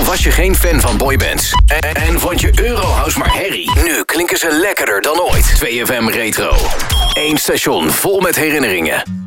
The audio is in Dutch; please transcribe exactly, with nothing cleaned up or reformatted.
Of was je geen fan van boybands? En, en vond je Eurohouse maar herrie? Nu klinken ze lekkerder dan ooit. twee F M Retro. Eén station vol met herinneringen.